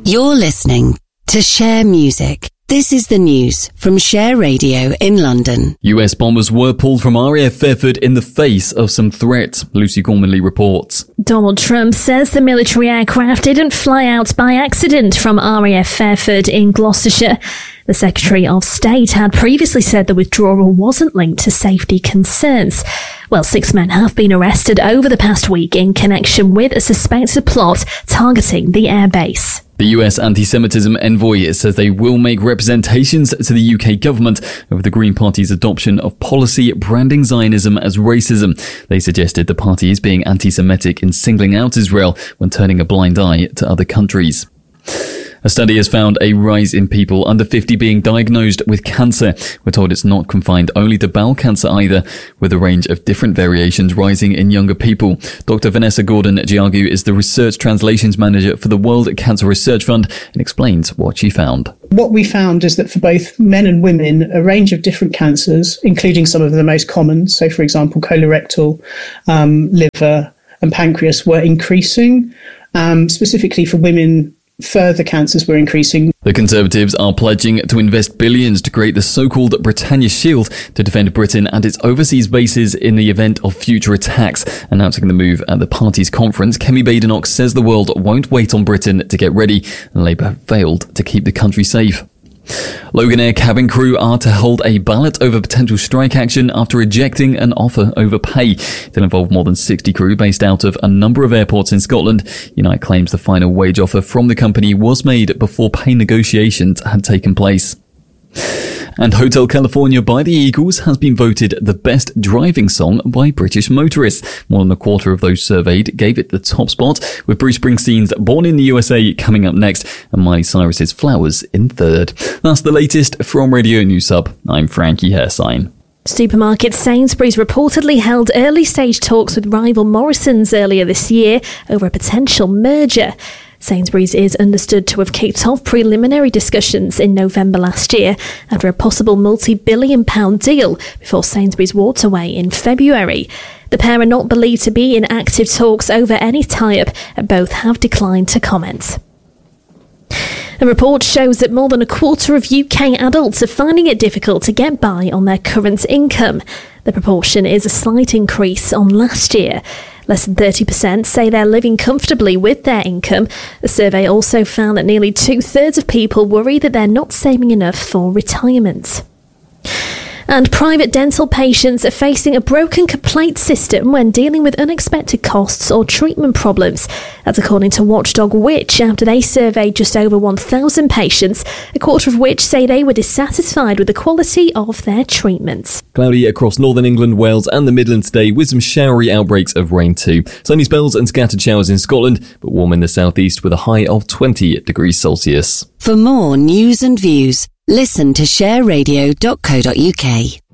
You're listening to Share Music. This is the news from Share Radio in London. US bombers were pulled from RAF Fairford in the face of some threats. Lucy Gormanley reports. Donald Trump says the military aircraft didn't fly out by accident from RAF Fairford in Gloucestershire. The Secretary of State had previously said the withdrawal wasn't linked to safety concerns. Well, 6 men have been arrested over the past week in connection with a suspected plot targeting the airbase. The US anti-Semitism envoy says they will make representations to the UK government over the Green Party's adoption of policy branding Zionism as racism. They suggested the party is being anti-Semitic in singling out Israel when turning a blind eye to other countries. A study has found a rise in people under 50 being diagnosed with cancer. We're told it's not confined only to bowel cancer either, with a range of different variations rising in younger people. Dr. Vanessa Gordon-Giagu is the Research Translations Manager for the World Cancer Research Fund and explains what she found. What we found is that for both men and women, a range of different cancers, including some of the most common, so for example, colorectal, liver and pancreas, were increasing. Specifically for women, further cancers were increasing. The Conservatives are pledging to invest billions to create the so-called Britannia Shield to defend Britain and its overseas bases in the event of future attacks. Announcing the move at the party's conference, Kemi Badenoch says the world won't wait on Britain to get ready, and Labour failed to keep the country safe. Loganair cabin crew are to hold a ballot over potential strike action after rejecting an offer over pay. It'll involve more than 60 crew based out of a number of airports in Scotland. Unite claims the final wage offer from the company was made before pay negotiations had taken place. And Hotel California by the Eagles has been voted the best driving song by British motorists. More than a quarter of those surveyed gave it the top spot, with Bruce Springsteen's Born in the USA coming up next and Miley Cyrus's Flowers in third. That's the latest from Radio News Hub. I'm Frankie Hairsign. Supermarket Sainsbury's reportedly held early-stage talks with rival Morrisons earlier this year over a potential merger. Sainsbury's is understood to have kicked off preliminary discussions in November last year after a possible multi-billion-pound deal before Sainsbury's walked away in February. The pair are not believed to be in active talks over any tie-up, and both have declined to comment. A report shows that more than a quarter of UK adults are finding it difficult to get by on their current income. The proportion is a slight increase on last year. Less than 30% say they're living comfortably with their income. The survey also found that nearly 2/3 of people worry that they're not saving enough for retirement. And private dental patients are facing a broken complaint system when dealing with unexpected costs or treatment problems. That's according to Watchdog Which, after they surveyed just over 1,000 patients, a quarter of which say they were dissatisfied with the quality of their treatments. Cloudy across northern England, Wales and the Midlands today, with some showery outbreaks of rain too. Sunny spells and scattered showers in Scotland, but warm in the southeast with a high of 20 degrees Celsius. For more news and views, listen to shareradio.co.uk.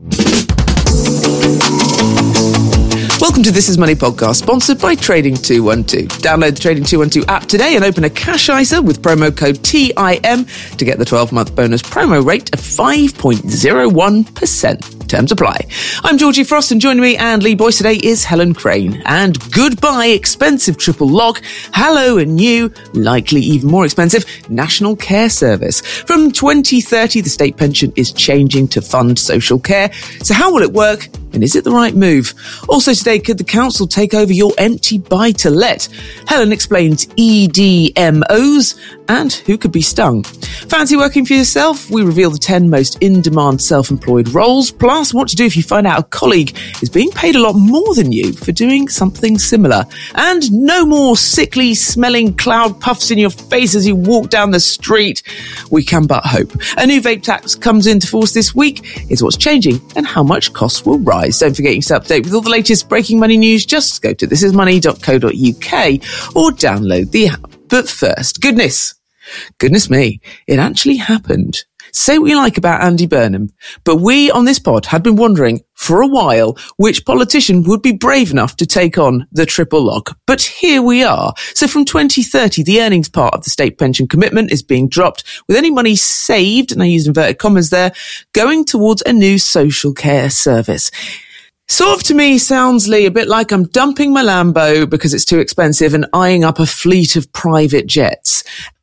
Welcome to This Is Money podcast, sponsored by Trading 212. Download the Trading 212 app today and open a cash ISA with promo code TIM to get the 12-month bonus promo rate of 5.01%. Terms apply. I'm Georgie Frost, and joining me and Lee Boyce today is Helen Crane. And goodbye, expensive triple lock. Hello, a new, likely even more expensive, National Care Service. From 2030, the state pension is changing to fund social care. So how will it work? And is it the right move? Also today, could the council take over your empty buy-to-let? Helen explains EDMOs and who could be stung. Fancy working for yourself? We reveal the 10 most in-demand self-employed roles, plus what to do if you find out a colleague is being paid a lot more than you for doing something similar. And no more sickly smelling cloud puffs in your face as you walk down the street. We can but hope. A new vape tax comes into force this week. Is what's changing and how much costs will rise. Don't forget you can stay up to date with all the latest breaking money news. Just go to thisismoney.co.uk or download the app. But first, goodness me, it actually happened. Say what you like about Andy Burnham, but we on this pod had been wondering for a while which politician would be brave enough to take on the triple lock. But here we are. So from 2030, the earnings part of the state pension commitment is being dropped, with any money saved, and I use inverted commas there, going towards a new social care service. Sort of to me sounds, Lee, a bit like I'm dumping my Lambo because it's too expensive and eyeing up a fleet of private jets.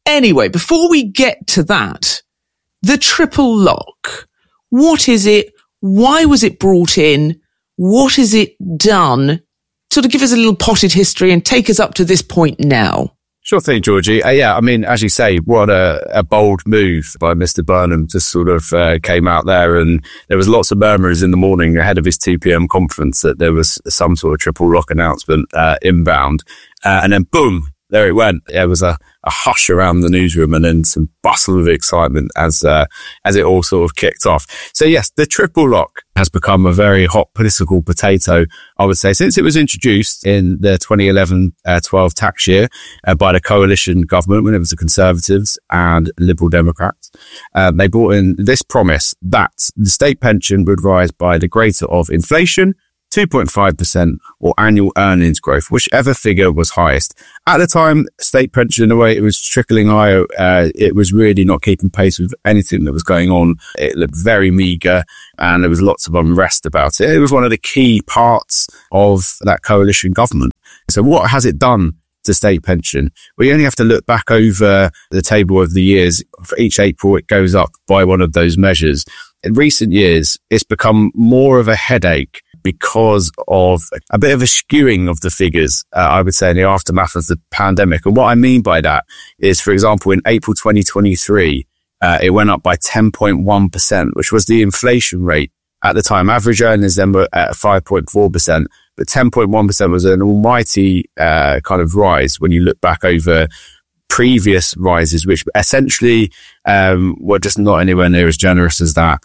Anyway, before we get to that, the triple lock, what is it? Why was it brought in? What has it done? Sort of give us a little potted history and take us up to this point now. Sure thing, Georgie. Yeah, I mean, as you say, what a bold move by Mr. Burnham. Just sort of came out there, and there was lots of murmurs in the morning ahead of his 2 p.m. conference that there was some sort of triple lock announcement inbound. And then boom, there it went. There was a hush around the newsroom, and then some bustle of excitement as it all sort of kicked off. So yes, the triple lock has become a very hot political potato, I would say, since it was introduced in the 2011-12 tax year by the coalition government when it was the Conservatives and Liberal Democrats. They brought in this promise that the state pension would rise by the greater of inflation, 2.5%, or annual earnings growth, whichever figure was highest. At the time, state pension, the way it was trickling higher, it was really not keeping pace with anything that was going on. It looked very meagre, and there was lots of unrest about it. It was one of the key parts of that coalition government. So what has it done to state pension? We only have to look back over the table of the years. For each April, it goes up by one of those measures. In recent years, it's become more of a headache because of a bit of a skewing of the figures, I would say, in the aftermath of the pandemic. And what I mean by that is, for example, in April 2023, it went up by 10.1%, which was the inflation rate at the time. Average earnings then were at 5.4%, but 10.1% was an almighty kind of rise when you look back over previous rises, which essentially were just not anywhere near as generous as that.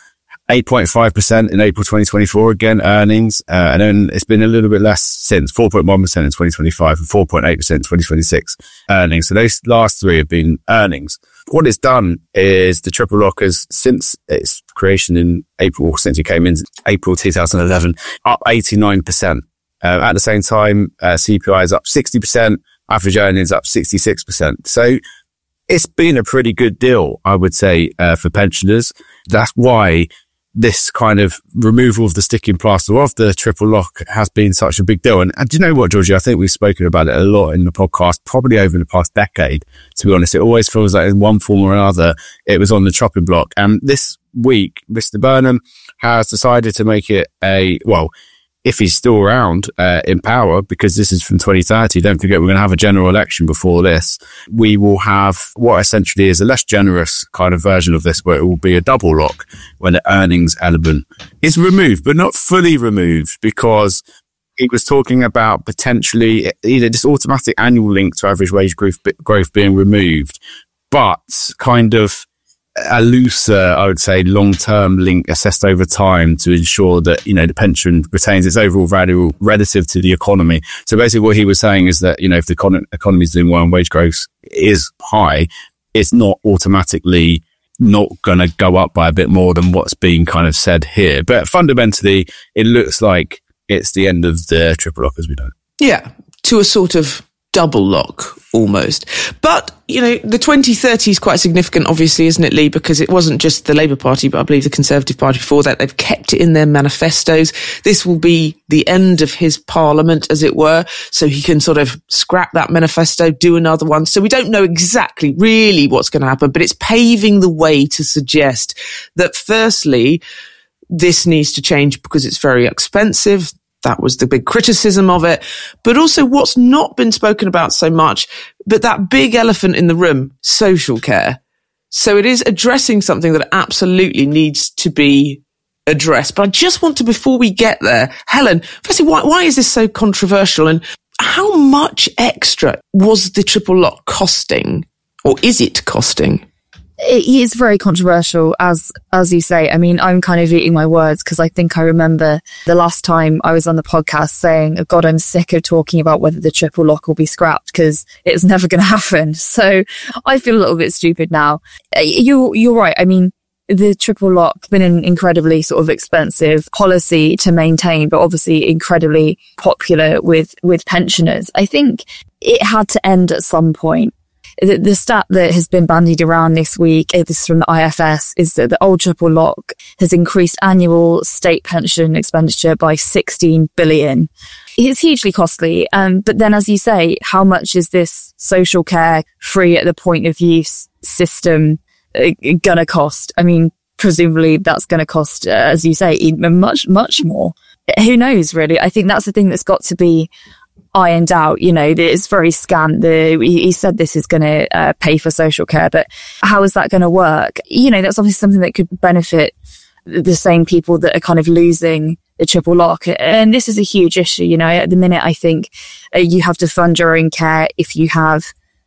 8.5% in April 2024, again, earnings. And then it's been a little bit less since, 4.1% in 2025 and 4.8% in 2026 earnings. So those last three have been earnings. What it's done is the triple lock has, since its creation in April, since it came in April 2011, up 89%. At the same time, CPI is up 60%, average earnings up 66%. So it's been a pretty good deal, I would say, for pensioners. That's why this kind of removal of the sticking plaster of the triple lock has been such a big deal. And do you know what, Georgie? I think we've spoken about it a lot in the podcast, probably over the past decade, to be honest. It always feels like in one form or another, it was on the chopping block. And this week, Mr. Burnham has decided to make it if he's still around in power, because this is from 2030, don't forget we're going to have a general election before this, we will have what essentially is a less generous kind of version of this, where it will be a double lock when the earnings element is removed, but not fully removed, because he was talking about potentially either this automatic annual link to average wage growth being removed, but kind of a looser, I would say, long-term link assessed over time to ensure that, the pension retains its overall value relative to the economy. So basically what he was saying is that, if the economy is doing well and wage growth is high, it's not automatically not going to go up by a bit more than what's being kind of said here. But fundamentally, it looks like it's the end of the triple lock as we know. Yeah, to a sort of double lock almost. But, the 2030 is quite significant, obviously, isn't it, Lee? Because it wasn't just the Labour Party, but I believe the Conservative Party before that. They've kept it in their manifestos. This will be the end of his parliament, as it were. So he can sort of scrap that manifesto, do another one. So we don't know exactly really what's going to happen, but it's paving the way to suggest that firstly, this needs to change because it's very expensive. That was the big criticism of it. But also what's not been spoken about so much, but that big elephant in the room, social care. So it is addressing something that absolutely needs to be addressed. But I just want to, before we get there, Helen, firstly, why is this so controversial? And how much extra was the triple lock costing? Or is it costing? It is very controversial, as you say. I mean, I'm kind of eating my words because I think I remember the last time I was on the podcast saying, oh God, I'm sick of talking about whether the triple lock will be scrapped because it's never going to happen. So I feel a little bit stupid now. You're right. I mean, the triple lock has been an incredibly sort of expensive policy to maintain, but obviously incredibly popular with pensioners. I think it had to end at some point. the stat that has been bandied around this week, this is from the IFS, is that the old triple lock has increased annual state pension expenditure by 16 billion. It's hugely costly. But then, as you say, how much is this social care free at the point of use system gonna cost? I mean, presumably that's going to cost, as you say, much, much more. Who knows, really? I think that's the thing that's got to be ironed out. You know, it's very scant. He said this is going to pay for social care, but how is that going to work? You know, that's obviously something that could benefit the same people that are kind of losing the triple lock. And this is a huge issue. You know, at the minute, I think you have to fund your own care if you have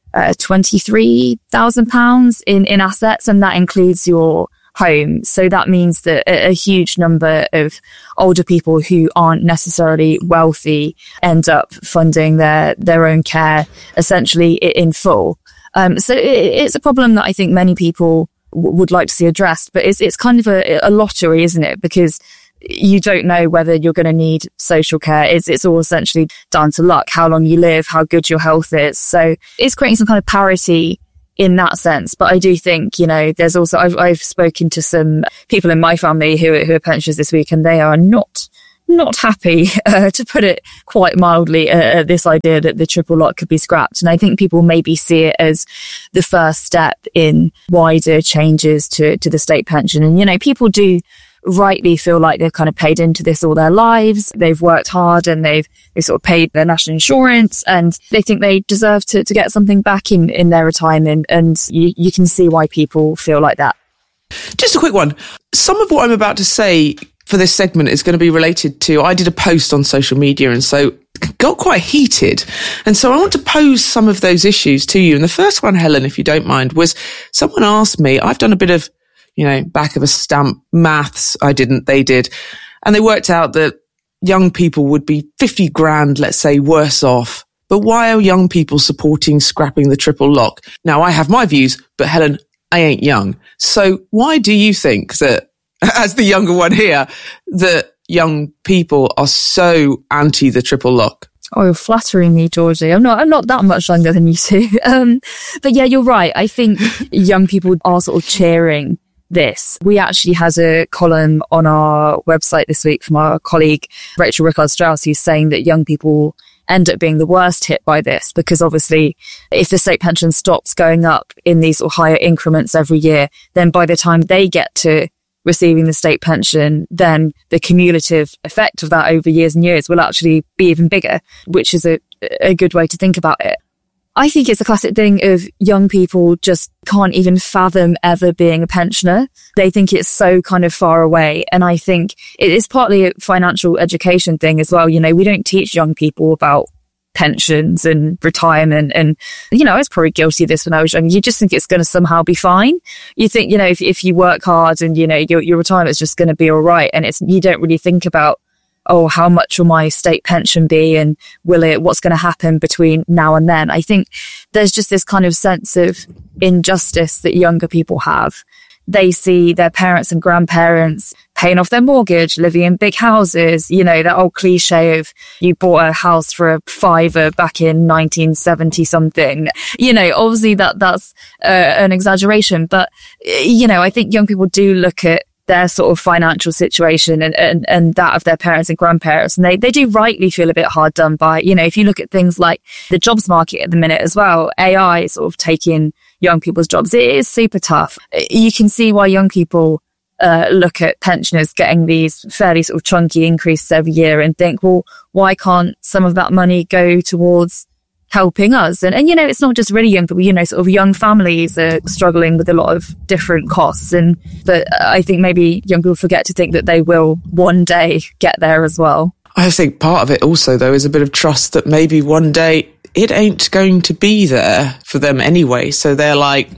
£23,000 in assets, and that includes your home. So that means that a huge number of older people who aren't necessarily wealthy end up funding their own care essentially in full. So it's a problem that I think many people would like to see addressed, but it's kind of a lottery, isn't it? Because you don't know whether you're going to need social care. It's all essentially down to luck, how long you live, how good your health is. So it's creating some kind of parity in that sense. But I do think, you know, there's also, I've spoken to some people in my family who are pensioners this week, and they are not happy, to put it quite mildly, at this idea that the triple lock could be scrapped. And I think people maybe see it as the first step in wider changes to the state pension. And, you know, people do rightly feel like they've kind of paid into this all their lives. They've worked hard and they've sort of paid their national insurance, and they think they deserve to get something back in their retirement. And you can see why people feel like that. Just a quick one. Some of what I'm about to say for this segment is going to be related to, I did a post on social media, and so it got quite heated. And so I want to pose some of those issues to you. And the first one, Helen, if you don't mind, was someone asked me, I've done a bit of, you know, back of a stamp maths. I didn't, they did. And they worked out that young people would be 50 grand, let's say, worse off. But why are young people supporting scrapping the triple lock? Now, I have my views, but Helen, I ain't young. So why do you think that, as the younger one here, that young people are so anti the triple lock? Oh, you're flattering me, Georgie. I'm not that much younger than you two. But yeah, you're right. I think young people are sort of cheering this. We actually had a column on our website this week from our colleague Rachel Rickard-Strauss, who's saying that young people end up being the worst hit by this, because obviously if the state pension stops going up in these sort of higher increments every year, then by the time they get to receiving the state pension, then the cumulative effect of that over years and years will actually be even bigger, which is a good way to think about it. I think it's a classic thing of young people just can't even fathom ever being a pensioner. They think it's so kind of far away. And I think it is partly a financial education thing as well. You know, we don't teach young people about pensions and retirement. And, you know, I was probably guilty of this when I was young. You just think it's going to somehow be fine. You think, you know, if you work hard and, you know, your retirement's just going to be all right. And you don't really think about, oh, how much will my state pension be, and what's going to happen between now and then? I think there's just this kind of sense of injustice that younger people have. They see their parents and grandparents paying off their mortgage, living in big houses, you know, that old cliche of you bought a house for a $5 back in 1970 something. You know, obviously that's an exaggeration, but, you know, I think young people do look at their sort of financial situation and that of their parents and grandparents. And they do rightly feel a bit hard done by. You know, if you look at things like the jobs market at the minute as well, AI sort of taking young people's jobs, it is super tough. You can see why young people look at pensioners getting these fairly sort of chunky increases every year and think, well, why can't some of that money go towards helping us? And, you know, it's not just really young people, you know, sort of young families are struggling with a lot of different costs. But I think maybe young people forget to think that they will one day get there as well. I think part of it also, though, is a bit of trust that maybe one day it ain't going to be there for them anyway. So they're like,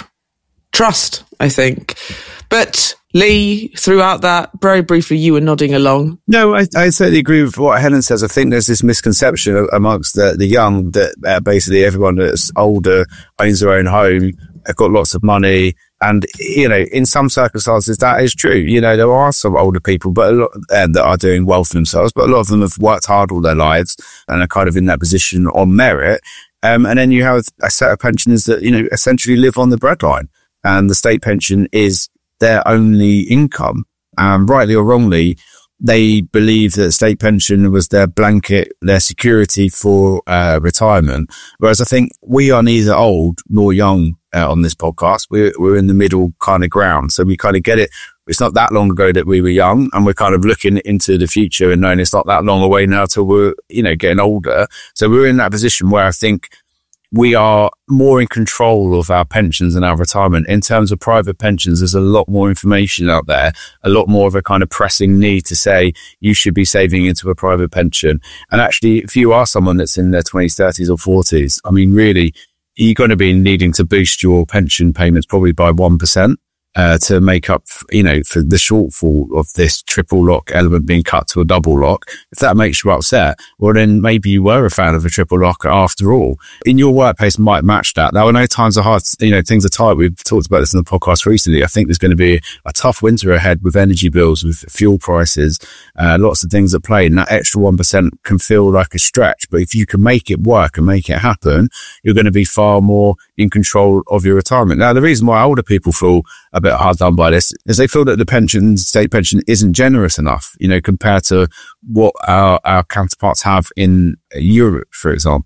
trust, I think. But Lee, throughout that, very briefly, you were nodding along. No, I certainly agree with what Helen says. I think there's this misconception amongst the young that basically everyone that's older owns their own home, have got lots of money. And, you know, in some circumstances, that is true. You know, there are some older people but a lot, that are doing well for themselves, but a lot of them have worked hard all their lives and are kind of in that position on merit. And then you have a set of pensioners that, essentially live on the breadline, and the state pension is their only income. Rightly or wrongly, they believe that state pension was their blanket, their security for retirement. Whereas I think we are neither old nor young on this podcast. We're in the middle kind of ground. So we kind of get it. It's not that long ago that we were young, and we're kind of looking into the future and knowing it's not that long away now till we're, getting older. So we're in that position where I think we are more in control of our pensions and our retirement. In terms of private pensions, there's a lot more information out there, a lot more of a kind of pressing need to say you should be saving into a private pension. And actually, if you are someone that's in their 20s, 30s or 40s, I mean, really, you're going to be needing to boost your pension payments probably by 1%. To make up, for the shortfall of this triple lock element being cut to a double lock. If that makes you upset, well, then maybe you were a fan of a triple lock after all. In your workplace might match that. Now, I know times are hard, things are tight. We've talked about this in the podcast recently. I think there's going to be a tough winter ahead with energy bills, with fuel prices, lots of things at play. And that extra 1% can feel like a stretch. But if you can make it work and make it happen, you're going to be far more in control of your retirement. Now, the reason why older people feel a bit hard done by this is they feel that the state pension isn't generous enough, compared to what our counterparts have in Europe, for example.